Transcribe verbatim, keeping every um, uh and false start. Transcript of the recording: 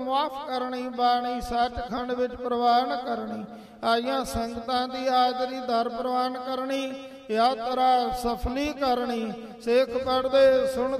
ਮਾਫ ਕਰਨੀ, ਬਾਣੀ ਸੱਚਖੰਡ ਵਿੱਚ ਪ੍ਰਵਾਨ ਕਰਨੀ, ਆਈਆਂ ਸੰਗਤਾਂ ਦੀ ਹਾਜ਼ਰੀ ਦਰ ਪ੍ਰਵਾਨ ਕਰਨੀ, ਯਾਤਰਾ ਸਫਲੀ ਕਰਨੀ, ਸਿੱਖ ਪੜ੍ਹਦੇ ਸੁਣਦੇ